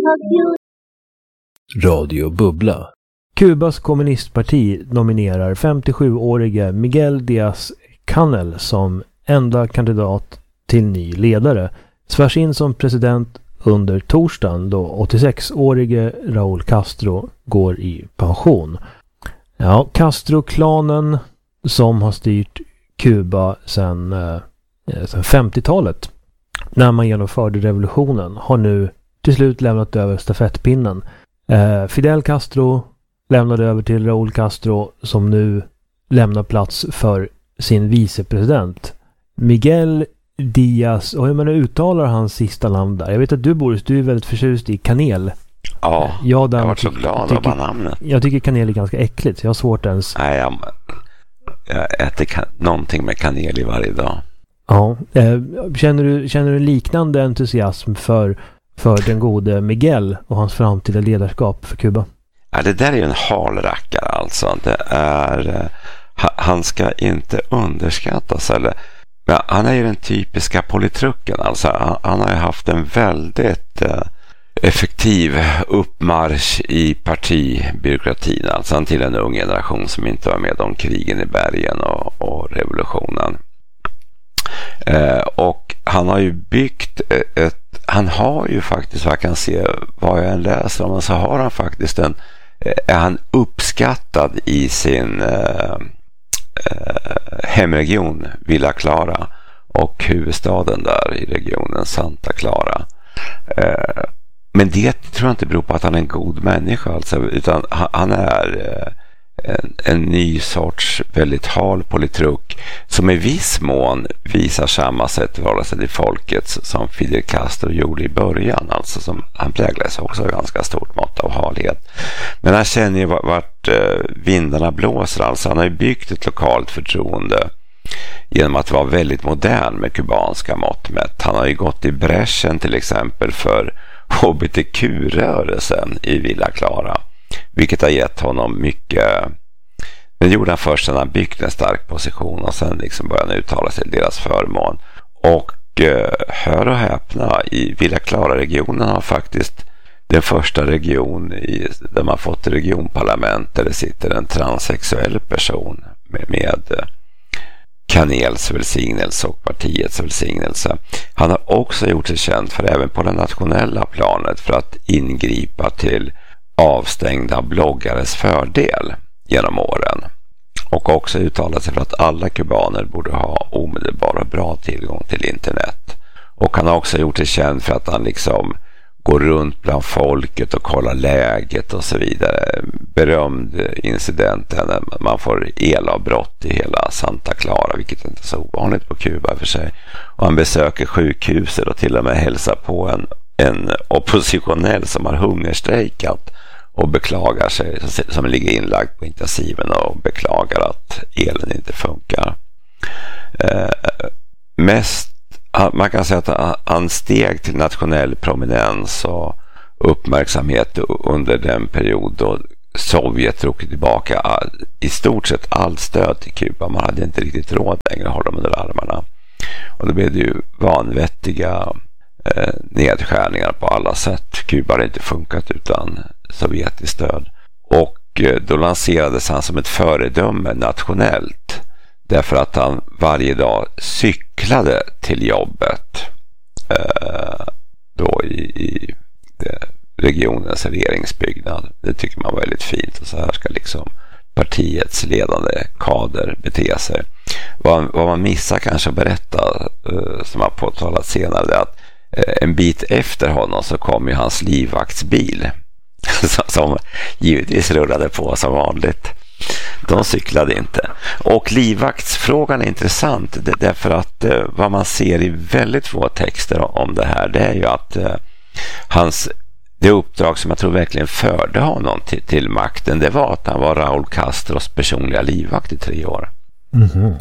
Radio Bubbla. Kubas kommunistparti nominerar 57-årige Miguel Díaz-Canel som enda kandidat till ny ledare. Svärs in som president under torsdagen då 86-årige Raúl Castro går i pension. Ja, Castro-klanen som har styrt Kuba sedan 50-talet när man genomförde revolutionen har nu till slut lämnat över stafettpinnen. Fidel Castro lämnade över till Raúl Castro som nu lämnar plats för sin vicepresident Miguel Díaz, och hur man uttalar hans sista namn där. Jag vet att du, Boris, du är väldigt förtjust i kanel. Ja, jag var så glad av namnet. Jag tycker kanel är ganska äckligt, så jag har svårt ens. Nej, jag äter någonting med kanel i varje dag. Ja, känner du liknande entusiasm för den gode Miguel och hans framtida ledarskap för Kuba? Ja, det där är ju en halrackare alltså. Det är, han ska inte underskattas. Men han är ju den typiska politrucken. Alltså, han har ju haft en väldigt effektiv uppmarsch i partibyråkratin. Alltså till en ung generation som inte var med om krigen i bergen och revolutionen. Och han har ju byggt han har ju faktiskt, vad jag kan se, vad jag än läser om, så har han faktiskt är han uppskattad i sin hemregion Villa Clara och huvudstaden där i regionen Santa Clara. Men det tror jag inte beror på att han är en god människa alltså, utan han är en ny sorts väldigt hal politruk som i viss mån visar samma sätt att hålla sig till folket som Fidel Castro gjorde i början. Alltså som, han präglades också av ganska stort mått av halhet. Men han känner ju vart vindarna blåser. Alltså han har ju byggt ett lokalt förtroende genom att vara väldigt modern med kubanska mått mätt. Han har ju gått i bräschen till exempel för HBTQ-rörelsen i Villa Clara, vilket har gett honom mycket. Det gjorde han först när han byggt en stark position och sen liksom började han uttala sig till deras förmån. Och hör och häpna, i Villa Clara-regionen har faktiskt den första region där man fått regionparlament där det sitter en transsexuell person med Canels välsignelse och partiets välsignelse. Han har också gjort sig känd för även på det nationella planet för att ingripa till avstängda bloggares fördel genom åren, och också uttalat sig för att alla kubaner borde ha omedelbar och bra tillgång till internet. Och han har också gjort sig känd för att han liksom går runt bland folket och kollar läget och så vidare. Berömd incidenten när man får elavbrott i hela Santa Clara, vilket inte är så ovanligt på Kuba för sig. Och han besöker sjukhuset och till och med hälsar på en oppositionell som har hungerstrejkat och beklagar sig, som ligger inlagd på intensiven och beklagar att elen inte funkar. Man kan säga att han steg till nationell prominens och uppmärksamhet under den period då Sovjet drog tillbaka i stort sett allt stöd till Kuba. Man hade inte riktigt råd längre att hålla dem under armarna. Och då blev det ju vanvettiga nedskärningar på alla sätt. Kuba hade inte funkat utan sovjetiskt stöd. Och då lanserades han som ett föredöme nationellt, därför att han varje dag cyklade till jobbet då i regionens regeringsbyggnad. Det tycker man var väldigt fint, och så här ska liksom partiets ledande kader bete sig. Vad man missar kanske att berätta, som har påtalat senare, är att en bit efter honom så kom ju hans livvaktsbil som givetvis rullade på som vanligt. De cyklade inte. Och livvaktsfrågan är intressant därför att vad man ser i väldigt få texter om det här, det är ju att det uppdrag som jag tror verkligen förde honom till makten, det var att han var Raúl Castros personliga livvakt i 3 år. Mm-hmm.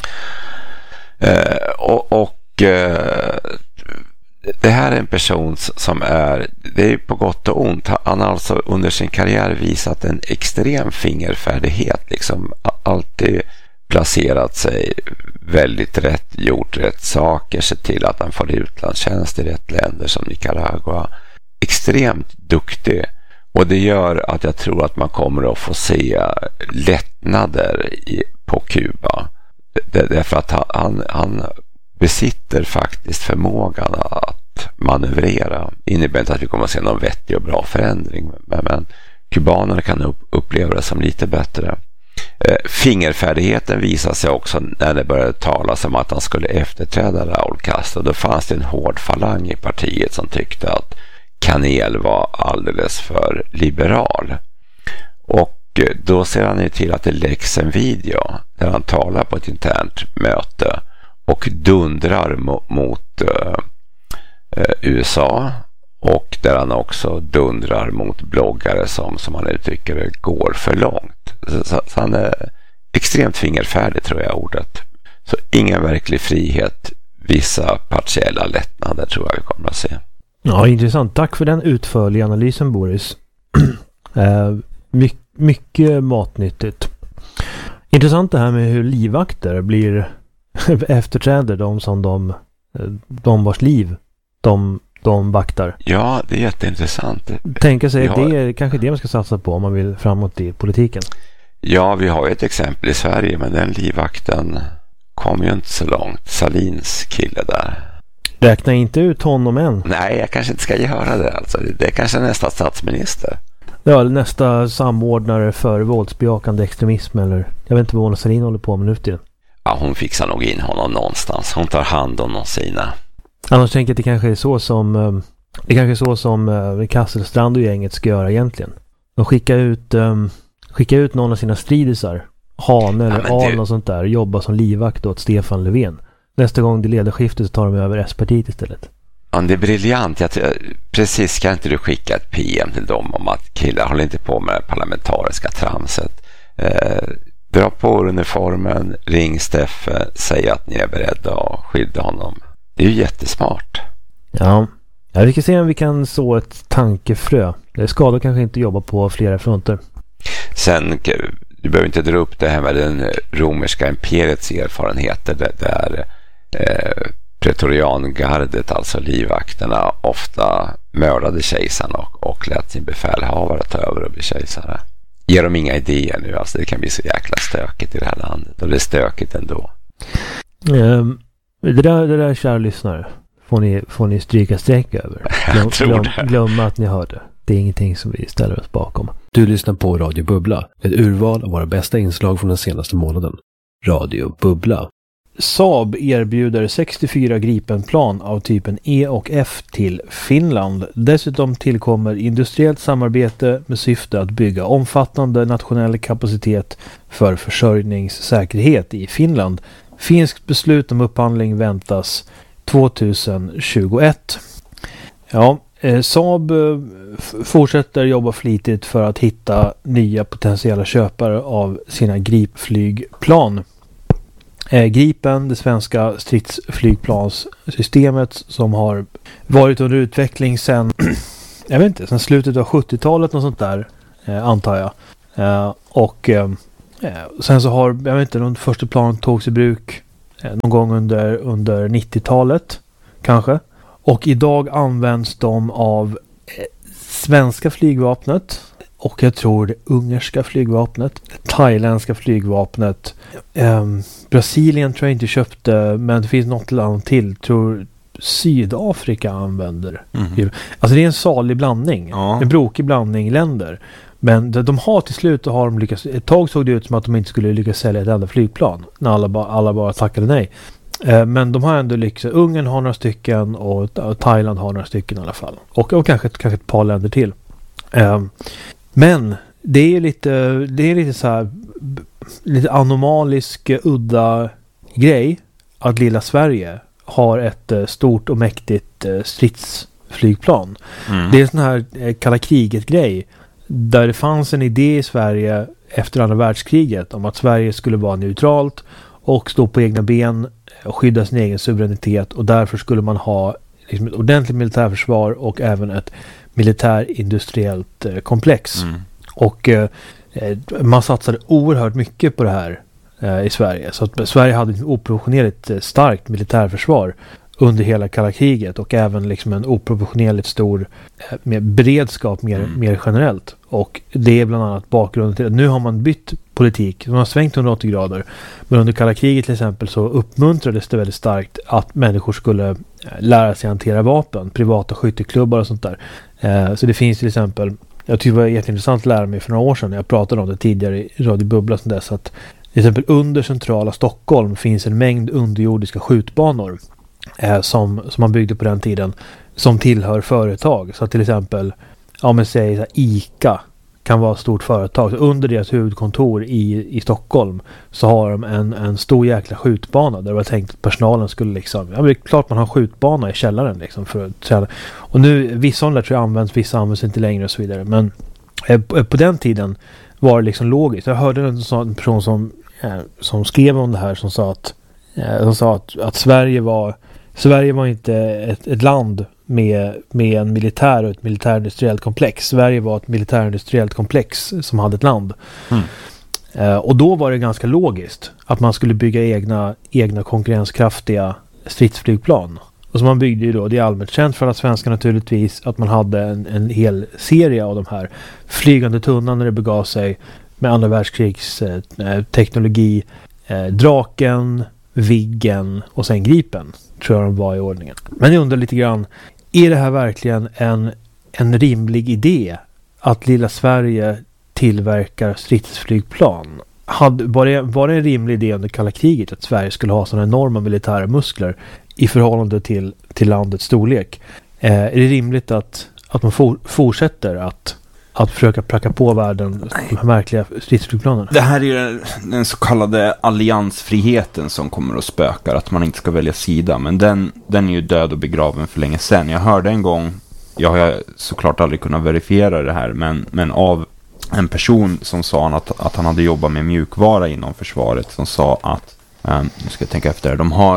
Det här är en person som det är på gott och ont. Han har alltså under sin karriär visat en extrem fingerfärdighet, liksom alltid placerat sig väldigt rätt, gjort rätt saker, sett till att han får utlandstjänst i rätt länder som Nicaragua. extremt duktig. Och det gör att jag tror att man kommer att få se lättnader på Kuba. Därför att han besitter faktiskt förmågan att manövrera. Det innebär inte att vi kommer att se någon vettig och bra förändring. Men kubanerna kan uppleva det som lite bättre. Fingerfärdigheten visade sig också när det började talas om att han skulle efterträda Raúl Castro. Då fanns det en hård falang i partiet som tyckte att Canel var alldeles för liberal. Och då ser han ju till att det läggs en video där han talar på ett internt möte och dundrar mot USA, och där han också dundrar mot bloggare som han uttrycker det går för långt. Så han är extremt fingerfärdig, tror jag ordet. Så ingen verklig frihet, vissa partiella lättnader tror jag vi kommer att se. Ja, intressant. Tack för den utförliga analysen, Boris. Mycket matnyttigt. Intressant det här med hur livvakter blir efterträder de vars liv de vaktar. Ja, det är jätteintressant. Tänka sig att det är kanske det man ska satsa på om man vill framåt i politiken. Ja, vi har ju ett exempel i Sverige, men den livvakten kom ju inte så långt. Salins kille där. Räkna inte ut honom än. Nej, jag kanske inte ska göra det. Alltså. Det är kanske nästa statsminister. Ja, nästa samordnare för våldsbejakande extremism, eller jag vet inte vad Mona Sahlin håller på med nu till den. Ja, hon fixar nog in honom någonstans. Hon tar hand om sina. Annars tänker jag att det kanske är så som Kasselstrand och gänget ska göra egentligen. De skickar ut någon av sina stridisar, Hane eller Arn och sånt där, jobba som livvakt åt Stefan Löfven. Nästa gång det ledarskiftet så tar de över S-partiet istället. Ja, det är briljant. Precis, kan inte du skicka ett PM till dem om att killar håller inte på med det parlamentariska tramset. Dra på uniformen, ring Steffe, säg att ni är beredda att skydda honom. Det är ju jättesmart. Ja, vi ska se om vi kan så ett tankefrö. Det skadar kanske inte jobba på flera fronter. Sen, du behöver inte dra upp det här med den romerska imperiets erfarenheter där pretoriangardet, alltså livvakterna, ofta mördade kejsaren och lät sin befälhavare ta över och bli kejsare. Ger de inga idéer nu, alltså det kan bli så jäkla stökigt i det här landet, och det är stökigt ändå. Det där kära lyssnare får ni stryka streck över. Glömma att ni hörde. Det är ingenting som vi ställer oss bakom. Du lyssnar på Radio Bubbla, ett urval av våra bästa inslag från den senaste månaden. Radio Bubbla. Saab erbjuder 64 Gripenplan av typen E och F till Finland. Dessutom tillkommer industriellt samarbete med syfte att bygga omfattande nationell kapacitet för försörjningssäkerhet i Finland. Finskt beslut om upphandling väntas 2021. Ja, Saab fortsätter jobba flitigt för att hitta nya potentiella köpare av sina Gripflygplan. Gripen, det svenska stridsflygplanssystemet som har varit under utveckling sedan slutet av 70-talet och sånt där, antar jag. Sen så har, de första planen togs i bruk någon gång under 90-talet kanske. Och idag används de av svenska flygvapnet och jag tror det ungerska flygvapnet, det thailändska flygvapnet. Brasilien tror jag inte köpte, men det finns något land till, tror Sydafrika använder. Alltså det är en salig blandning, en brokig blandning länder. Men de har till slut har de lyckats, ett tag såg det ut som att de inte skulle lyckas sälja ett enda flygplan när alla bara tackade nej. Men de har ändå lyckats. Ungern har några stycken och Thailand har några stycken i alla fall. Och kanske ett par länder till. Men det är lite så här lite anomalisk udda grej att lilla Sverige har ett stort och mäktigt stridsflygplan. Det är sån här kalla kriget grej där det fanns en idé i Sverige efter andra världskriget om att Sverige skulle vara neutralt och stå på egna ben och skydda sin egen suveränitet, och därför skulle man ha liksom ett ordentligt militärförsvar och även ett militärindustriellt komplex. Och man satsade oerhört mycket på det här i Sverige. Så att Sverige hade ett oproportionerligt starkt militärförsvar under hela kalla kriget och även liksom en oproportionerligt stor med beredskap mer generellt. Och det är bland annat bakgrunden till att nu har man bytt politik. Man har svängt 180 grader. Men under kalla kriget till exempel så uppmuntrades det väldigt starkt att människor skulle lära sig hantera vapen, privata skytteklubbar och sånt där. Så det finns till exempel, jag tycker det var jätteintressant att lära mig för några år sedan, jag pratade om det tidigare i Radio Bubbla som dess, att till exempel under centrala Stockholm finns en mängd underjordiska skjutbanor som man byggde på den tiden som tillhör företag. Så att till exempel, ja men säg så här, ICA kan vara ett stort företag. Så under deras huvudkontor i Stockholm så har de en stor jäkla skjutbana där det var tänkt att personalen skulle liksom, ja men det är klart man har skjutbana i källaren liksom för att träna. Och nu, vissa av dem tror jag används, vissa används inte längre och så vidare. Men på den tiden var det liksom logiskt. Jag hörde en person som skrev om det här som sa att Sverige var inte ett land med en militär och ett militärindustriellt komplex. Sverige var ett militärindustriellt komplex som hade ett land. Och då var det ganska logiskt att man skulle bygga egna konkurrenskraftiga stridsflygplan. Och så man byggde ju då, det är allmänt känt för alla svenskar naturligtvis, att man hade en hel serie av de här flygande tunnan när det begav sig med andra världskrigs teknologi, Draken, Viggen och sen Gripen, tror jag de var i ordningen. Men jag undrar lite grann, är det här verkligen en rimlig idé att lilla Sverige tillverkar stridsflygplan? Var det en rimlig idé under kalla kriget att Sverige skulle ha sådana enorma militära muskler i förhållande till landets storlek? Är det rimligt att man fortsätter att försöka pracka på världen de här märkliga stridsflygplanen? Det här är den så kallade alliansfriheten som kommer att spöka, att man inte ska välja sida. Men den är ju död och begraven för länge sedan. Jag hörde en gång, jag har såklart aldrig kunnat verifiera det här, men av en person som sa att han hade jobbat med mjukvara inom försvaret, som sa att, nu ska jag tänka efter,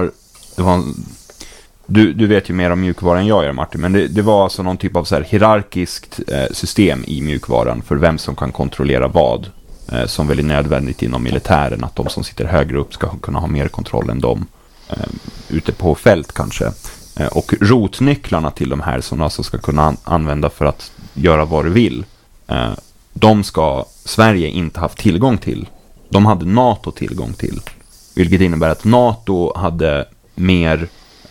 du vet ju mer om mjukvara än jag gör, Martin, men det var alltså någon typ av så här hierarkiskt system i mjukvaran för vem som kan kontrollera vad, som väl är nödvändigt inom militären, att de som sitter högre upp ska kunna ha mer kontroll än de ute på fält kanske. Och rotnycklarna till de här som alltså ska kunna använda för att göra vad du vill, de ska Sverige inte haft tillgång till. De hade NATO tillgång till, vilket innebär att NATO hade mer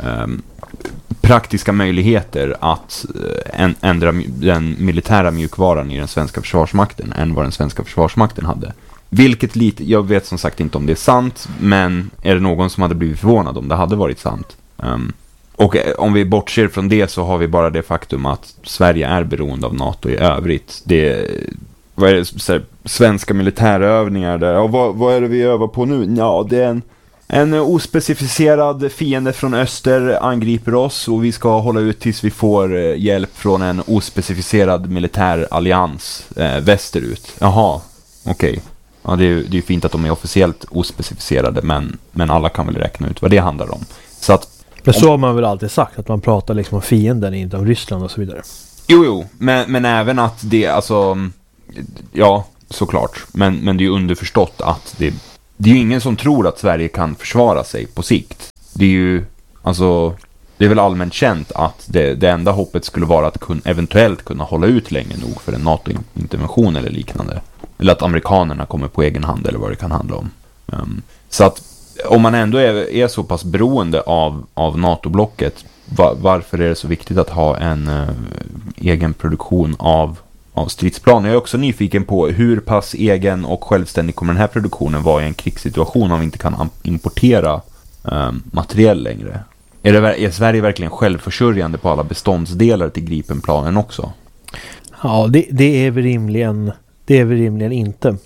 praktiska möjligheter att ändra den militära mjukvaran i den svenska försvarsmakten än vad den svenska försvarsmakten hade. Vilket lite, jag vet som sagt inte om det är sant, men är det någon som hade blivit förvånad om det hade varit sant? Och om vi bortser från det så har vi bara det faktum att Sverige är beroende av NATO i övrigt. Vad är det, så här, svenska militärövningar där? Och vad är det vi övar på nu? Ja, det är en ospecificerad fiende från öster angriper oss och vi ska hålla ut tills vi får hjälp från en ospecificerad militär allians västerut. Jaha, okej. Ja, det är ju fint att de är officiellt ospecificerade, men alla kan väl räkna ut vad det handlar om. Så att, men så har man väl alltid sagt, att man pratar liksom om fienden, inte om Ryssland och så vidare. Jo, men även att det, alltså, ja, såklart. Men det är ju underförstått att det är ju ingen som tror att Sverige kan försvara sig på sikt. Det är ju, alltså, det är väl allmänt känt att det enda hoppet skulle vara att eventuellt kunna hålla ut länge nog för en NATO-intervention eller liknande. Eller att amerikanerna kommer på egen hand eller vad det kan handla om. Så att om man ändå är så pass beroende av NATO-blocket, varför är det så viktigt att ha en egen produktion av stridsplan? Jag är också nyfiken på hur pass egen och självständig kommer den här produktionen vara i en krigssituation om vi inte kan importera materiell längre. Är Sverige verkligen självförsörjande på alla beståndsdelar till Gripenplanen också? Ja, det är väl rimligen inte.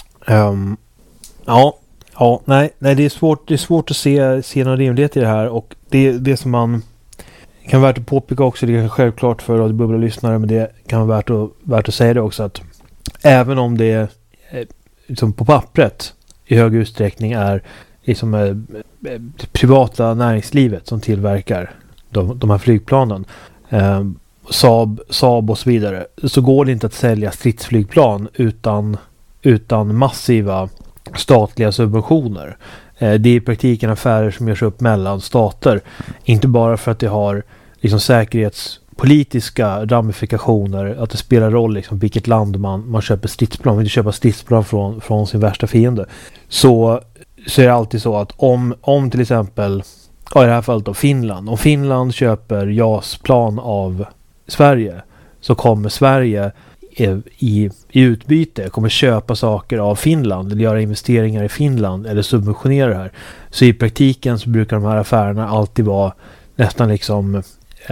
Nej, det är svårt att se någon rimlighet i det här, och det som man kan vara värt att påpeka också, det är självklart för Radio Bubbla-lyssnare, men det kan vara värt att säga det också, att även om det liksom på pappret i hög utsträckning är liksom det privata näringslivet som tillverkar de här flygplanen, Saab och så vidare, så går det inte att sälja stridsflygplan utan massiva statliga subventioner. Det är i praktiken affärer som görs upp mellan stater. Inte bara för att det har liksom säkerhetspolitiska ramifikationer, att det spelar roll liksom vilket land man köper stridsplan. Man vill köpa stridsplan från sin värsta fiende. Så är det alltid så att om till exempel, i det här fallet då Finland. Om Finland köper JAS-plan av Sverige, så kommer Sverige i utbyte kommer köpa saker av Finland eller göra investeringar i Finland eller subventionera det här. Så i praktiken så brukar de här affärerna alltid vara nästan liksom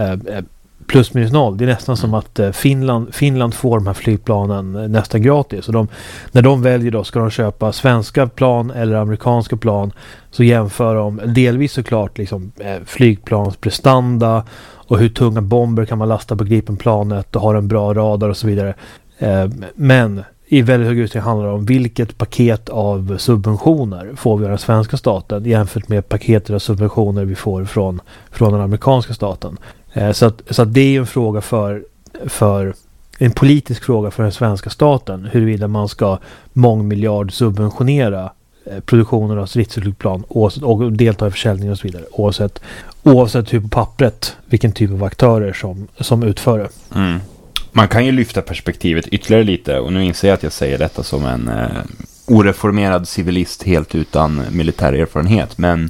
plus minus noll. Det är nästan som att Finland får de här flygplanen nästan gratis. Och när de väljer då, ska de köpa svenska plan eller amerikanska plan, så jämför de delvis såklart liksom, flygplansprestanda och hur tunga bomber kan man lasta på Gripenplanet och har en bra radar och så vidare. Men i väldigt hög utsträckning handlar det om vilket paket av subventioner får vi av den svenska staten jämfört med paketet av subventioner vi får från den amerikanska staten. Så att det är en fråga för en politisk fråga för den svenska staten, huruvida man ska mångmiljard subventionera produktionen av stridsflygplan och delta i försäljning och så vidare, oavsett hur på pappret vilken typ av aktörer som utför det. Man kan ju lyfta perspektivet ytterligare lite, och nu inser jag att jag säger detta som en oreformerad civilist helt utan militär erfarenhet, men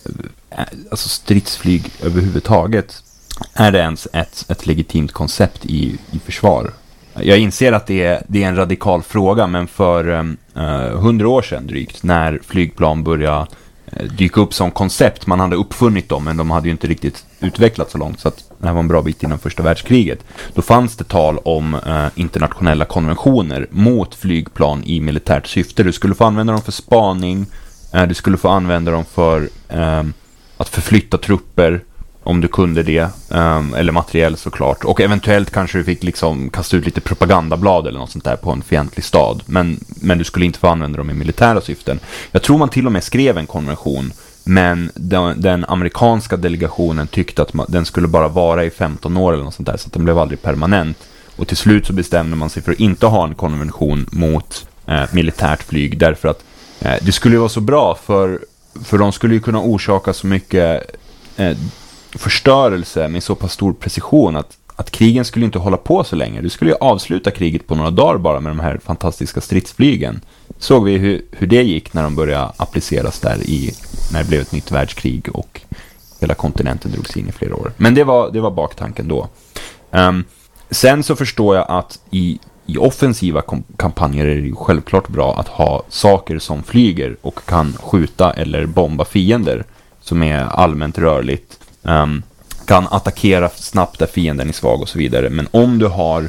alltså stridsflyg överhuvudtaget, är det ens ett legitimt koncept i försvar? Jag inser att det är en radikal fråga, men för 100 år sedan drygt, när flygplan började dyka upp som koncept, man hade uppfunnit dem, men de hade ju inte riktigt utvecklats så långt, så att det här var en bra bit innan första världskriget. Då fanns det tal om internationella konventioner mot flygplan i militärt syfte. Du skulle få använda dem för spaning, du skulle få använda dem för att förflytta trupper om du kunde det, eller materiell såklart, och eventuellt kanske du fick liksom kasta ut lite propagandablad eller något sånt där på en fientlig stad, men du skulle inte få använda dem i militära syften. Jag tror man till och med skrev en konvention, men den amerikanska delegationen tyckte att den skulle bara vara i 15 år eller något sånt där, så att den blev aldrig permanent, och till slut så bestämde man sig för att inte ha en konvention mot militärt flyg, därför att det skulle vara så bra, för de skulle ju kunna orsaka så mycket förstörelse med så pass stor precision att krigen skulle inte hålla på så länge. Du skulle ju avsluta kriget på några dagar bara med de här fantastiska stridsflygen. Såg vi hur det gick när de började appliceras där när det blev ett nytt världskrig och hela kontinenten drogs in i flera år. Men det var baktanken då. Sen så förstår jag att i offensiva kampanjer är det ju självklart bra att ha saker som flyger och kan skjuta eller bomba fiender, som är allmänt rörligt, kan attackera snabbt där fienden är svag och så vidare. Men om du har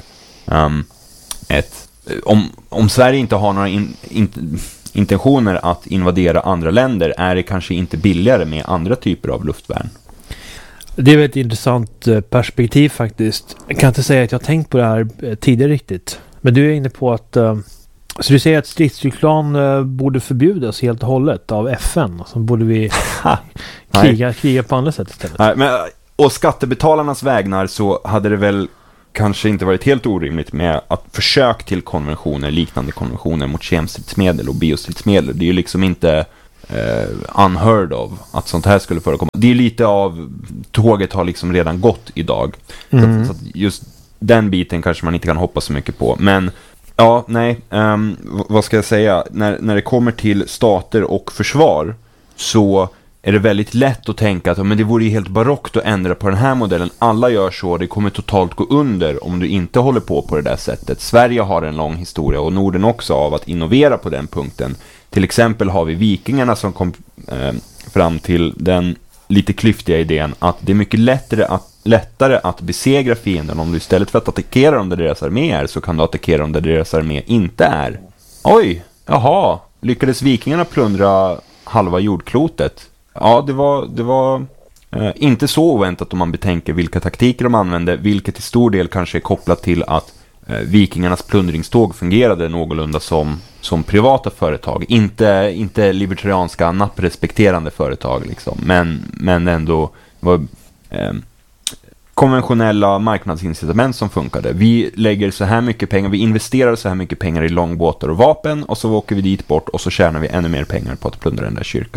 om Sverige inte har några intentioner att invadera andra länder, är det kanske inte billigare med andra typer av luftvärn? Det är ett intressant perspektiv faktiskt. Jag kan inte säga att jag har tänkt på det här tidigare riktigt. Men du är inne på att så du säger att stridsflygplan borde förbjudas helt och hållet av FN. Så borde vi kriga på andra sätt istället. Nej, men, och skattebetalarnas vägnar så hade det väl kanske inte varit helt orimligt med att försök till konventioner, liknande konventioner mot kemstridsmedel och biostridsmedel. Det är ju liksom inte unheard of att sånt här skulle förekomma. Det är lite av tåget har liksom redan gått idag. Så att just den biten kanske man inte kan hoppas så mycket på. Men ja, nej. Vad ska jag säga? När det kommer till stater och försvar så är det väldigt lätt att tänka att men det vore ju helt barockt att ändra på den här modellen. Alla gör så, det kommer totalt gå under om du inte håller på det där sättet. Sverige har en lång historia, och Norden också, av att innovera på den punkten. Till exempel har vi vikingarna som kom fram till den lite klyftiga idén att det är mycket lättare att besegra fienden om du istället för att attackera dem där deras armé är, så kan du attackera dem där deras armé inte är. Oj, jaha, lyckades vikingarna plundra halva jordklotet? Ja, det var inte så oväntat om man betänker vilka taktiker de använde, vilket till stor del kanske är kopplat till att vikingarnas plundringståg fungerade någorlunda som privata företag. Inte libertarianska napprespekterande företag liksom, men ändå var konventionella marknadsincitament som funkade. Vi lägger så här mycket pengar, vi investerar så här mycket pengar i långbåtar och vapen, och så åker vi dit bort och så tjänar vi ännu mer pengar på att plundra den där kyrkan.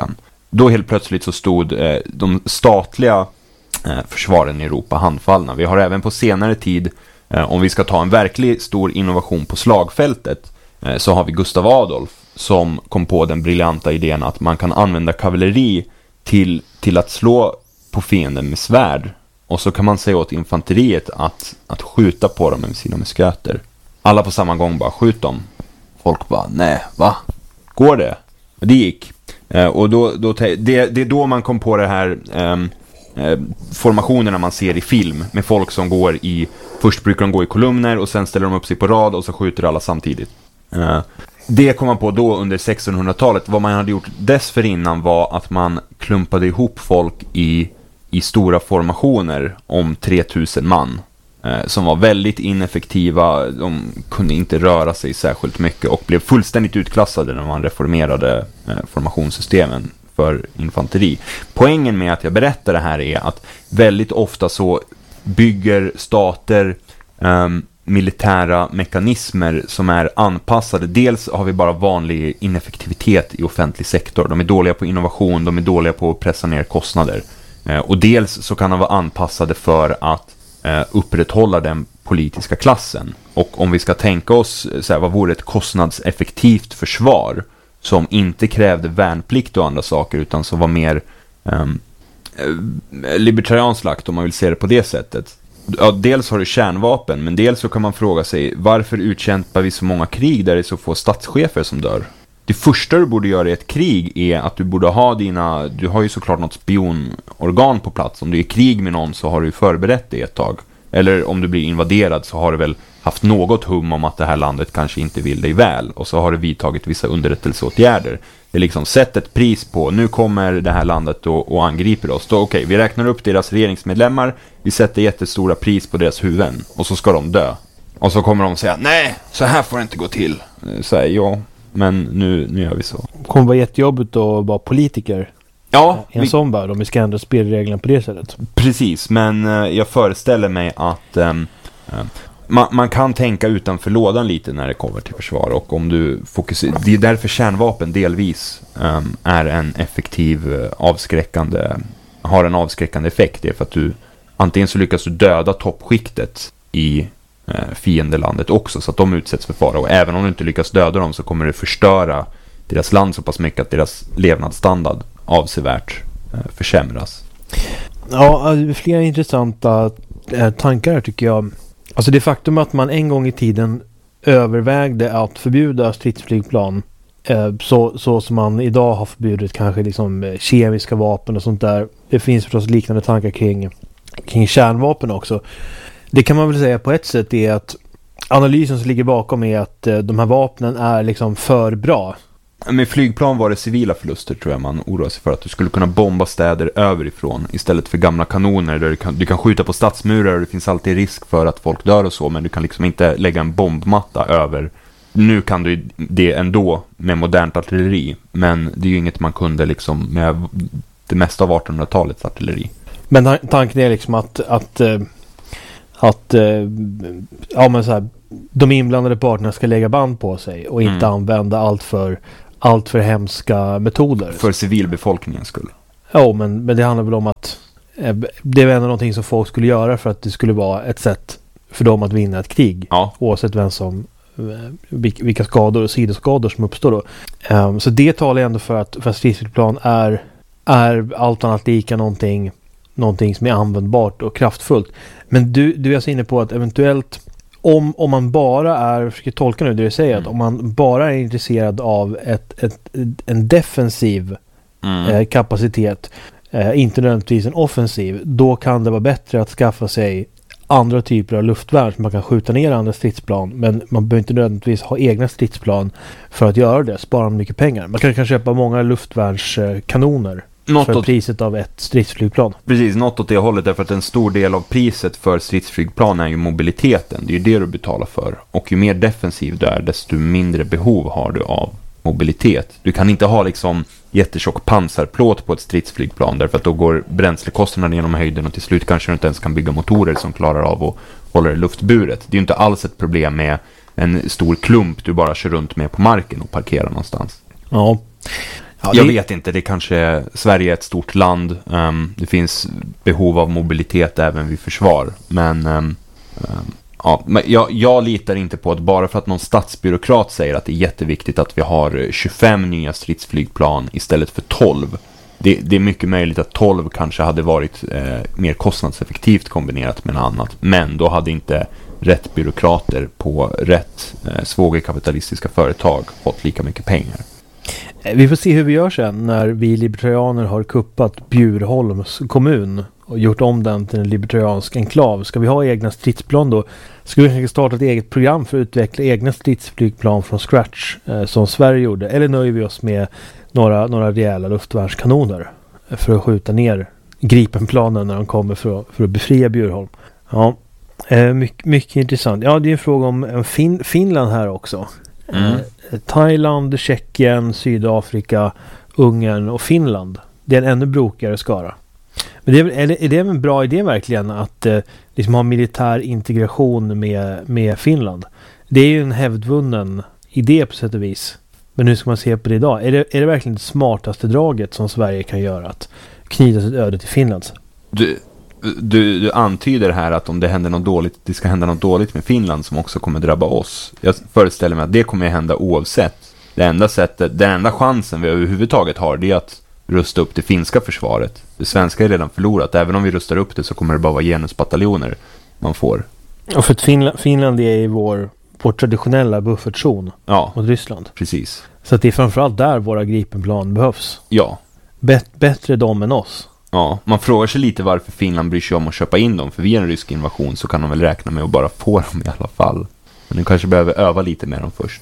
då helt plötsligt så stod de statliga försvaren i Europa handfallna. Vi har även på senare tid, om vi ska ta en verklig stor innovation på slagfältet, så har vi Gustav Adolf som kom på den briljanta idén att man kan använda kavalleri till att slå på fienden med svärd. Och så kan man säga åt infanteriet att skjuta på dem med sina musköter. Alla på samma gång bara, skjut dem. Folk bara, nej, va? Går det? Och det gick. Och det är då man kom på det här formationerna man ser i film med folk som går i, först brukar de gå i kolumner och sen ställer de upp sig på rad och så skjuter alla samtidigt. Det kom man på då under 1600-talet. Vad man hade gjort dessförinnan var att man klumpade ihop folk i stora formationer om 3000 man som var väldigt ineffektiva. De kunde inte röra sig särskilt mycket och blev fullständigt utklassade när man reformerade formationssystemen för infanteri. Poängen med att jag berättar det här är att väldigt ofta så bygger stater militära mekanismer som är anpassade. Dels har vi bara vanlig ineffektivitet i offentlig sektor. De är dåliga på innovation, de är dåliga på att pressa ner kostnader. Och dels så kan de vara anpassade för att upprätthålla den politiska klassen. Och om vi ska tänka oss så här, vad vore ett kostnadseffektivt försvar som inte krävde värnplikt och andra saker utan som var mer libertarianslagt om man vill se det på det sättet. Ja, dels har du kärnvapen, men dels så kan man fråga sig varför utkämpar vi så många krig där det är så få statschefer som dör? Det första du borde göra i ett krig är att du borde ha du har ju såklart något spionorgan på plats. Om du är i krig med någon så har du förberett det ett tag. Eller om du blir invaderad så har du väl haft något hum om att det här landet kanske inte vill dig väl. Och så har du vidtagit vissa underrättelseåtgärder. Det är liksom, sätt ett pris på, nu kommer det här landet och angriper oss. Då okej, vi räknar upp deras regeringsmedlemmar, vi sätter jättestora pris på deras huvuden och så ska de dö. Och så kommer de säga, nej, så här får det inte gå till. Så här, ja, men nu gör vi så. Det kommer vara jättejobbigt att vara politiker. Ja, en sån värld, om vi ska ändra spelreglerna på det sättet. Precis, men jag föreställer mig att man kan tänka utanför lådan lite när det kommer till försvar. Och om du fokuserar, det är därför kärnvapen delvis är en effektiv har en avskräckande effekt. Det är för att du antingen så lyckas du döda toppskiktet i fiendelandet också så att de utsätts för fara. Och även om du inte lyckas döda dem så kommer det förstöra deras land så pass mycket att deras levnadsstandard avsevärt försämras. Ja, flera intressanta tankar här tycker jag. Alltså det faktum att man en gång i tiden övervägde att förbjuda stridsflygplan så som man idag har förbjudit kanske liksom kemiska vapen och sånt där. Det finns förstås liknande tankar kring kärnvapen också. Det kan man väl säga på ett sätt är att analysen som ligger bakom är att de här vapnen är liksom för bra. Med flygplan var det civila förluster tror jag man oroar sig för, att du skulle kunna bomba städer överifrån istället för gamla kanoner där du kan skjuta på stadsmurar och det finns alltid risk för att folk dör och så, men du kan liksom inte lägga en bombmatta över. Nu kan du det ändå med modernt artilleri, men det är ju inget man kunde liksom med det mesta av 1800-talets artilleri. Men tanken är liksom att ja, men så här, de inblandade parterna ska lägga band på sig och inte använda allt för hemska metoder. För civilbefolkningens skull. Ja, men det handlar väl om att det är väl ändå någonting som folk skulle göra för att det skulle vara ett sätt för dem att vinna ett krig. Ja. Oavsett vem som vilka skador och sidoskador som uppstår då. Så det talar ändå för att stridsflygplan är allt annat lika någonting som är användbart och kraftfullt. Men du är alltså inne på att eventuellt om man bara är, försöker tolka nu det du säger, att om man bara är intresserad av en defensiv kapacitet, inte nödvändigtvis en offensiv, då kan det vara bättre att skaffa sig andra typer av luftvärn som man kan skjuta ner andra stridsplan, men man behöver inte nödvändigtvis ha egna stridsplan för att göra det, spara mycket pengar. Man kan köpa många luftvärnskanoner för priset av ett stridsflygplan. Precis, något åt det hållet, därför att en stor del av priset för stridsflygplan är ju mobiliteten. Det är ju det du betalar för. Och ju mer defensiv du är, desto mindre behov har du av mobilitet. Du kan inte ha liksom jättetjock pansarplåt på ett stridsflygplan, därför att då går bränslekostnaderna genom höjden och till slut kanske du inte ens kan bygga motorer som klarar av att hålla det luftburet. Det är ju inte alls ett problem med en stor klump du bara kör runt med på marken och parkerar någonstans. Ja. Ja, jag vet inte, det kanske Sverige är ett stort land. Det finns behov av mobilitet även vid försvar. Men jag litar inte på att bara för att någon statsbyråkrat säger att det är jätteviktigt att vi har 25 nya stridsflygplan istället för 12. Det är mycket möjligt att 12 kanske hade varit mer kostnadseffektivt kombinerat med något annat. Men då hade inte rätt byråkrater på rätt svågerkapitalistiska företag fått lika mycket pengar. Vi får se hur vi gör sen när vi libertarianer har kuppat Bjurholms kommun och gjort om den till en libertariansk enklav. Ska vi ha egna stridsplan då? Ska vi kanske starta ett eget program för att utveckla egna stridsflygplan från scratch som Sverige gjorde? Eller nöjer vi oss med några rejäla luftvärnskanoner för att skjuta ner Gripenplanen när de kommer för att befria Bjurholm? Ja, mycket intressant. Ja, det är en fråga om Finland här också. Thailand, Tjeckien, Sydafrika, Ungern och Finland. Det är en ännu brokigare skara. Men är det en bra idé verkligen att liksom ha militär integration med Finland? Det är ju en hävdvunnen idé på sätt och vis. Men hur ska man se på det idag? Är det verkligen det smartaste draget som Sverige kan göra att knyta sitt öde till Finland? Du antyder här att om det händer något dåligt, det ska hända något dåligt med Finland som också kommer drabba oss. Jag föreställer mig att det kommer att hända oavsett. Den enda chansen vi överhuvudtaget har, det är att rusta upp det finska försvaret. Det svenska är redan förlorat. Även om vi rustar upp det så kommer det bara vara genusbataljoner man får. Och för att Finland är i vår traditionella buffertzon mot Ryssland. Precis. Så att det är framförallt där våra Gripenplan behövs. Ja. Bättre dem än oss. Ja, man frågar sig lite varför Finland bryr sig om att köpa in dem. För vid en rysk invasion så kan de väl räkna med att bara få dem i alla fall. Men de kanske behöver öva lite med dem först.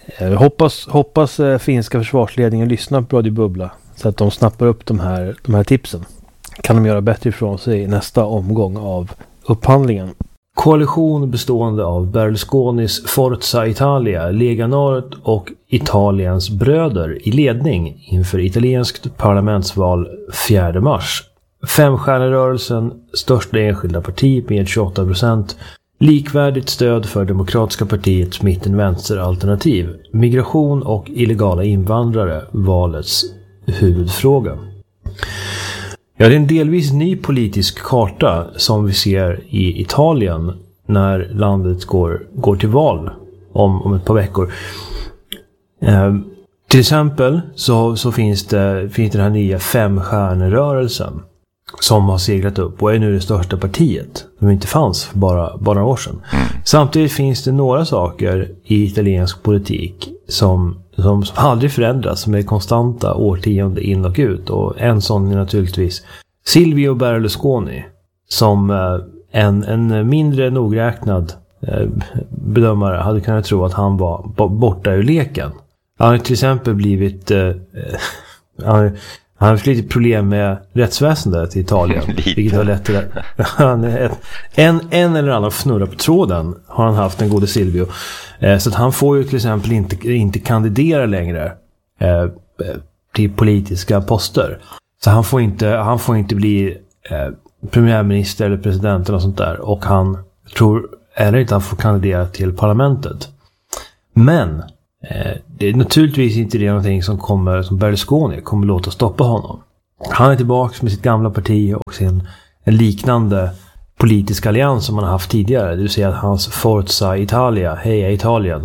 Hoppas finska försvarsledningen lyssnar på Radio Bubbla så att de snappar upp de här tipsen. Kan de göra bättre ifrån sig i nästa omgång av upphandlingen. Koalition bestående av Berlusconis Forza Italia, Lega Nord och Italiens bröder i ledning inför italienskt parlamentsval 4 mars. Femstjärnerörelsen, största enskilda parti med 28%, likvärdigt stöd för Demokratiska partiets mitten-vänster-alternativ, migration och illegala invandrare, valets huvudfråga. Ja, det är en delvis ny politisk karta som vi ser i Italien när landet går till val om ett par veckor. Till exempel så finns det den här nya femstjärnerörelsen som har seglat upp och är nu det största partiet som inte fanns för bara några år sedan. Samtidigt finns det några saker i italiensk politik som aldrig förändras, som är konstanta årtionde in och ut. Och en sån är naturligtvis Silvio Berlusconi, som en mindre nogräknad bedömare hade kunnat tro att han var borta ur leken. Han har till exempel blivit han har haft lite problem med rättsväsendet i Italien, vilket har lett till att en eller annan fnurra på tråden har han haft, den gode Silvio. Så att han får ju till exempel inte kandidera längre till politiska poster. Så han får inte bli premiärminister eller president eller sånt där. Och han tror eller inte han får kandidera till parlamentet. Men det är naturligtvis inte det någonting som Berlusconi kommer låta stoppa honom. Han är tillbaka med sitt gamla parti och en liknande politisk allians som han har haft tidigare. Det vill säga att hans Forza Italia, Heja Italien,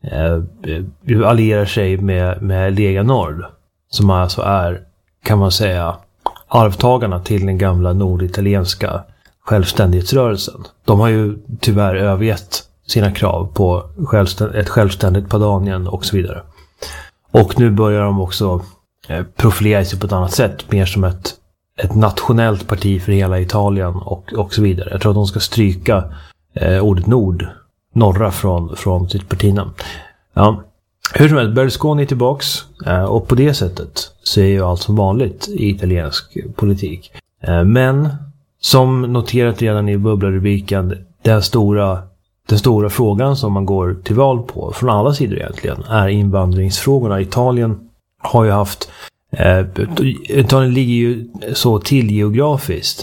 allierar sig med Lega Nord, som alltså är, kan man säga, arvtagarna till den gamla norditalienska självständighetsrörelsen. De har ju tyvärr övergett sina krav på ett självständigt Padanien och så vidare. Och nu börjar de också profilera sig på ett annat sätt, mer som ett nationellt parti för hela Italien och så vidare. Jag tror att de ska stryka ordet norra från sitt partinamn. Ja. Hur som helst, Berlusconi är tillbaks och på det sättet så är ju allt som vanligt i italiensk politik. Men som noterat redan i bubblarubriken, den stora frågan som man går till val på från alla sidor egentligen är invandringsfrågorna. Italien har ju haft Italien ligger ju så till geografiskt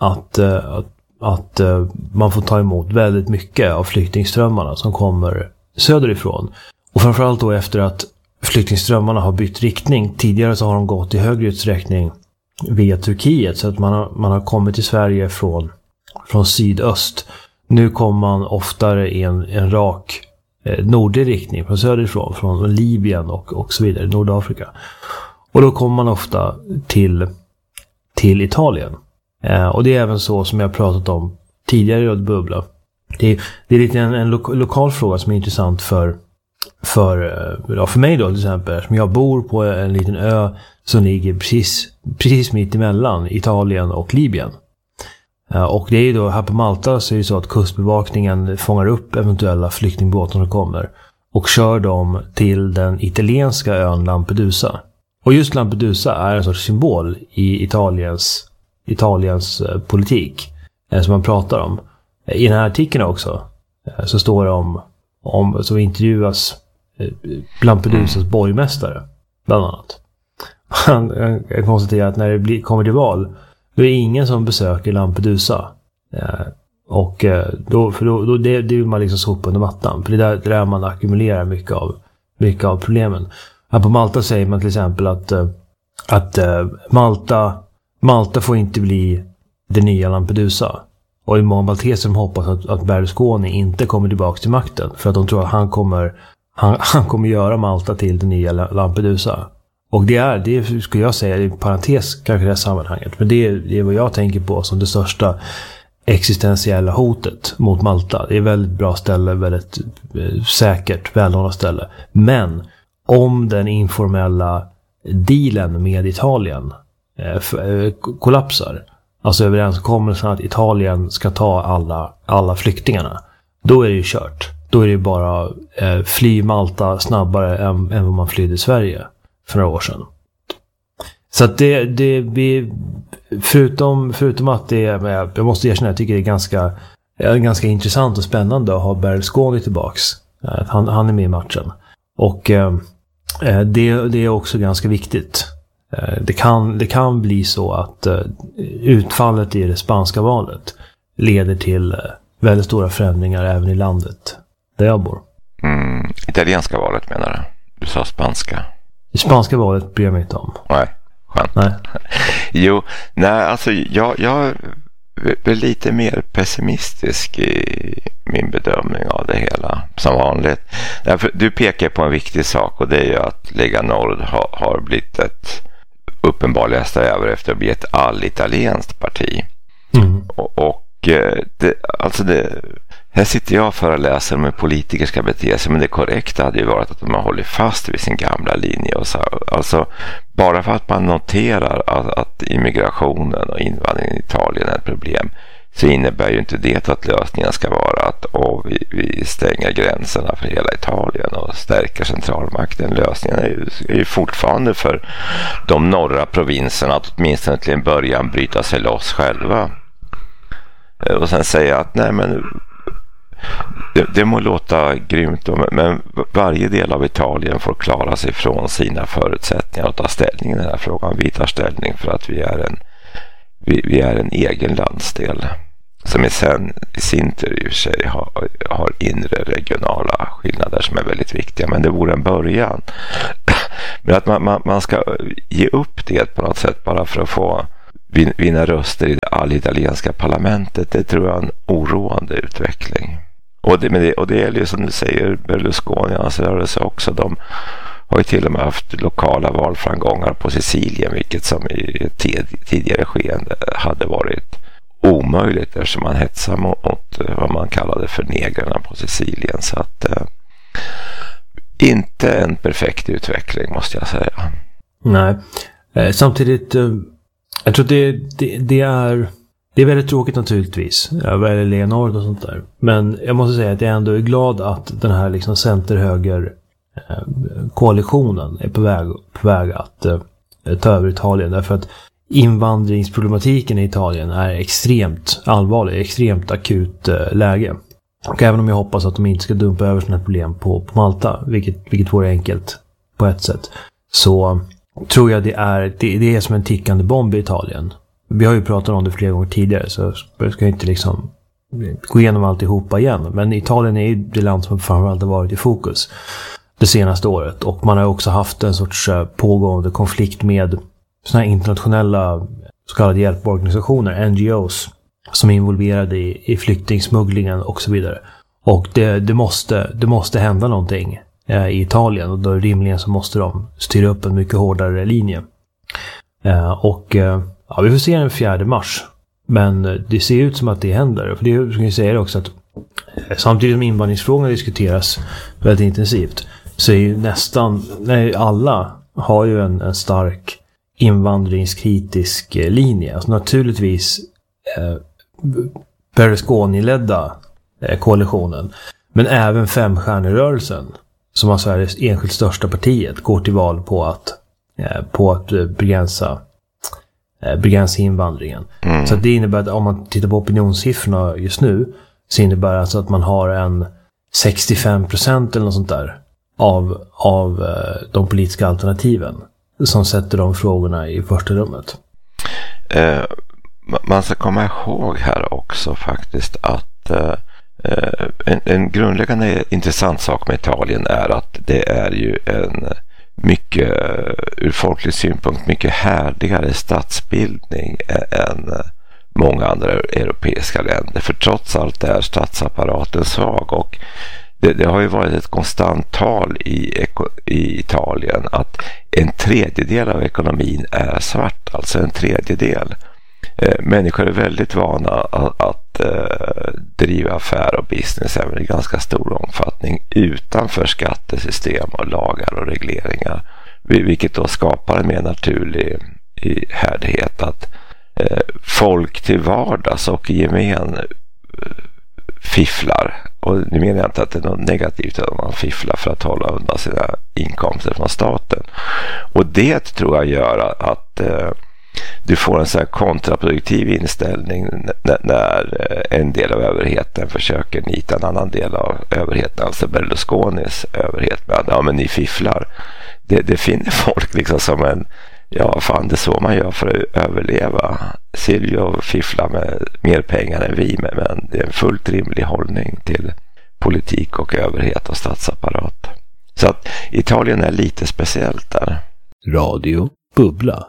att man får ta emot väldigt mycket av flyktingströmmarna som kommer söderifrån. Och framförallt då efter att flyktingströmmarna har bytt riktning. Tidigare så har de gått i högre utsträckning via Turkiet, så att man har kommit till Sverige från sydöst. Nu kommer man oftare i en rak nordlig riktning från söderifrån, från Libyen och så vidare, Nordafrika. Och då kommer man ofta till Italien. Och det är även så som jag pratat om tidigare i Röd Bubbla. Det är lite en lokal fråga som är intressant för mig då, till exempel. Som jag bor på en liten ö som ligger precis mitt emellan Italien och Libyen. Och det är ju då här på Malta, så är det så att kustbevakningen fångar upp eventuella flyktingbåtar som kommer och kör dem till den italienska ön Lampedusa. Och just Lampedusa är en sorts symbol i Italiens politik som man pratar om. I den här artikeln också så står det om så intervjuas Lampedusas borgmästare bland annat. Han konstaterar att när det kommer till val, då är det ingen som besöker Lampedusa. Och då det vill man liksom sopa under mattan. För det är där man ackumulerar mycket av problemen. Här på Malta säger man till exempel att Malta får inte bli det nya Lampedusa. Och i många malteser som hoppas att Berlusconi inte kommer tillbaka till makten. För att de tror att han kommer göra Malta till det nya Lampedusa. Och det skulle jag säga, i parentes kanske i det här sammanhanget. Men det är vad jag tänker på som det största existentiella hotet mot Malta. Det är ett väldigt bra ställe, väldigt säkert, välordnat ställe. Men om den informella dealen med Italien kollapsar, alltså överenskommelsen att Italien ska ta alla flyktingarna, då är det ju kört. Då är det bara fly Malta snabbare än vad man flydde Sverige för några år sedan. Så att vi förutom att det är, jag måste erkänna, jag tycker det är ganska intressant och spännande att ha Berlusconi tillbaks. Han är med i matchen. Och det är också ganska viktigt. Det kan bli så att utfallet i det spanska valet leder till väldigt stora förändringar även i landet där jag bor. Italienska valet menar du? Du sa spanska. Det spanska valet bryr jag mig inte om. Nej, skönt. Nej. Jo, nej, alltså jag är lite mer pessimistisk i min bedömning av det hela, som vanligt. Därför, du pekar på en viktig sak, och det är ju att Lega Nord har blivit ett uppenbarligen strävar efter att bli ett allitalienskt parti. Här sitter jag för att läsa om hur politiker ska bete sig, men det korrekta hade ju varit att de har hållit fast vid sin gamla linje. Och så, alltså, bara för att man noterar att immigrationen och invandringen i Italien är ett problem, så innebär ju inte det att lösningen ska vara att vi stänger gränserna för hela Italien och stärker centralmakten. Lösningen är ju fortfarande för de norra provinserna att åtminstone till en början bryta sig loss själva. Och sen säga att nej, men det må låta grymt, men varje del av Italien får klara sig från sina förutsättningar och ta ställning i den här frågan. Vi tar ställning för att vi är en egen landsdel som i sin tur i och för sig har inre regionala skillnader som är väldigt viktiga, men det vore en början. Men att man ska ge upp det på något sätt bara för att få vinna röster i det allitalienska parlamentet, det tror jag är en oroande utveckling. Och det är ju som du säger, Berlusconi och hans rörelse också, de har ju till och med haft lokala valframgångar på Sicilien, vilket som i ett tidigare skeende hade varit omöjligt eftersom man hetsar mot vad man kallade för negrarna på Sicilien. Så att inte en perfekt utveckling, måste jag säga. Nej, samtidigt jag tror det är väldigt tråkigt naturligtvis. Jag väljer Leonard och sånt där. Men jag måste säga att jag ändå är glad att den här liksom center-höger koalitionen är på väg att ta över Italien. Därför att invandringsproblematiken i Italien är extremt allvarlig, extremt akut läge. Och även om jag hoppas att de inte ska dumpa över sådana problem på Malta, vilket vore enkelt på ett sätt, så tror jag det är som en tickande bomb i Italien. Vi har ju pratat om det flera gånger tidigare, så jag ska inte liksom gå igenom alltihopa igen. Men Italien är ju det land som framförallt har varit i fokus. det senaste året. Och man har också haft en sorts pågående konflikt med såna här internationella så kallade hjälporganisationer, NGOs, som är involverade i flyktingsmugglingen och så vidare. Och det måste hända någonting i Italien, och då rimligen så måste de styra upp en mycket hårdare linje. Vi får se den 4 mars. Men det ser ut som att det händer. För det ska jag säga också att samtidigt som invandringsfrågan diskuteras väldigt intensivt, så är ju alla har ju en stark invandringskritisk linje. Alltså naturligtvis Berlusconi-ledda koalitionen, men även Femstjärnerörelsen, som är Sveriges enskilt största partiet, går till val på att begränsa invandringen. Så det innebär att om man tittar på opinionssiffrorna just nu, så innebär det alltså att man har en 65% eller något sånt där av de politiska alternativen som sätter de frågorna i första rummet. Man ska komma ihåg här också faktiskt att en grundläggande intressant sak med Italien är att det är ju en mycket, ur folklig synpunkt, mycket härdigare statsbildning än många andra europeiska länder. För trots allt är statsapparaten svag, och det har ju varit ett konstant tal i Italien att 1/3 av ekonomin är svart, alltså 1/3. Människor är väldigt vana att driva affär och business även i ganska stor omfattning utanför skattesystem och lagar och regleringar, vilket då skapar en mer naturlig härdighet att folk till vardags och i gemen fifflar. Och nu menar jag inte att det är något negativt att man fifflar för att hålla undan sina inkomster från staten. Och det tror jag gör att du får en så här kontraproduktiv inställning när en del av överheten försöker nita en annan del av överheten, alltså Berlusconis överhet, med att men ni fifflar. Det finner folk liksom som en, fan, det är så man gör för att överleva. Silvio fifflar med mer pengar än vi, men det är en fullt rimlig hållning till politik och överhet och statsapparat. Så att Italien är lite speciellt där. Radio Bubbla.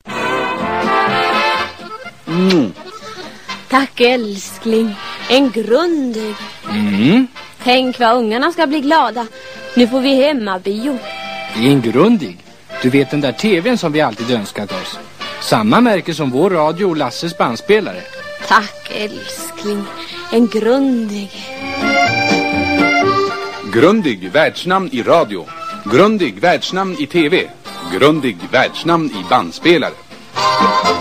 Tack älskling, en grundig. Tänk vad ungarna ska bli glada. Nu får vi hemmabio. En grundig. Du vet den där tvn som vi alltid önskat oss. Samma märke som vår radio och Lasses bandspelare. Tack älskling, en grundig. Grundig världsnamn i radio. Grundig världsnamn i tv. Grundig världsnamn i bandspelare.